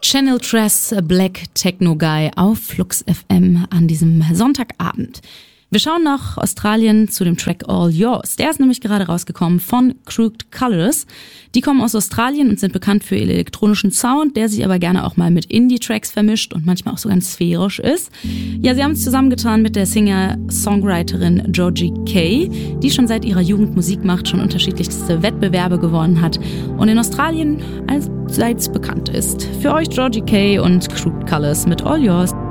Channel Tress, Black Techno Guy auf Flux FM an diesem Sonntagabend. Wir schauen nach Australien zu dem Track All Yours. Der ist nämlich gerade rausgekommen von Crooked Colors. Die kommen aus Australien und sind bekannt für ihren elektronischen Sound, der sich aber gerne auch mal mit Indie-Tracks vermischt und manchmal auch so ganz sphärisch ist. Ja, sie haben es zusammengetan mit der Singer-Songwriterin Georgie Kay, die schon seit ihrer Jugend Musik macht, schon unterschiedlichste Wettbewerbe gewonnen hat und in Australien allseits bekannt ist. Für euch Georgie Kay und Crooked Colors mit All Yours.